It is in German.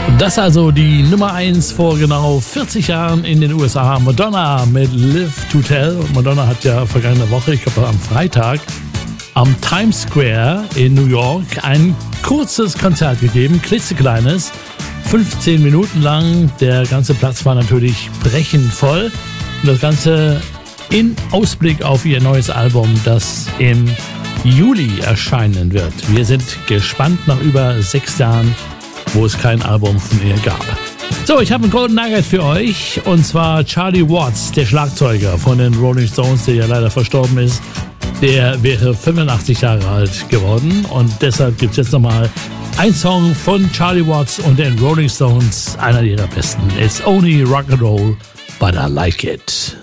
Das also die Nummer 1 vor genau 40 Jahren in den USA. Madonna mit Live to Tell. Madonna hat ja vergangene Woche, ich glaube am Freitag, am Times Square in New York ein kurzes Konzert gegeben, klitzekleines, 15 Minuten lang. Der ganze Platz war natürlich brechend voll. Und das Ganze in Ausblick auf ihr neues Album, das im Juli erscheinen wird. Wir sind gespannt nach über 6 Jahren, wo es kein Album von ihr gab. So, ich habe einen Golden Nugget für euch, und zwar Charlie Watts, der Schlagzeuger von den Rolling Stones, der ja leider verstorben ist. Der wäre 85 Jahre alt geworden, und deshalb gibt es jetzt nochmal einen Song von Charlie Watts und den Rolling Stones, einer ihrer besten. It's only rock and roll, but I like it.